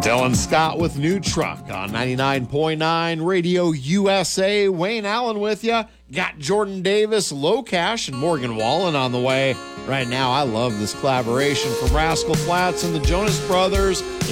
Dylan Scott with New Truck on 99.9 Radio USA. Wayne Allen with you. Got Jordan Davis, Low Cash, and Morgan Wallen on the way. Right now, I love this collaboration from Rascal Flatts and the Jonas Brothers.